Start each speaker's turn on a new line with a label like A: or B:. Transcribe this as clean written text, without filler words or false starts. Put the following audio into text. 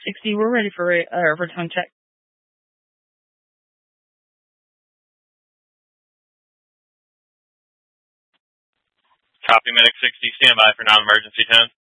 A: 60, we're ready for tone check.
B: Copy, Medic 60, stand by for non-emergency tone.